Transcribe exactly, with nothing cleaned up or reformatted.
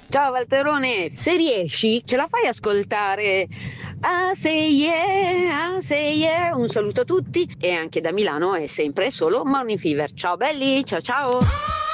Ciao Valterone, se riesci, ce la fai ascoltare? Ah, say yeah, ah, say yeah. Un saluto a tutti e anche da Milano è sempre solo Morning Fever. Ciao belli, ciao ciao.